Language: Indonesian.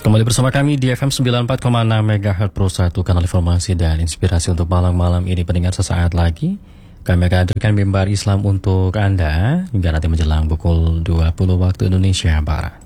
Kembali bersama kami di FM 94,6 MHz Pro 1, kanal informasi dan inspirasi untuk malam-malam ini. Pendengar, sesaat lagi kami akan hadirkan mimbar Islam untuk Anda hingga nanti menjelang pukul 20 waktu Indonesia Barat.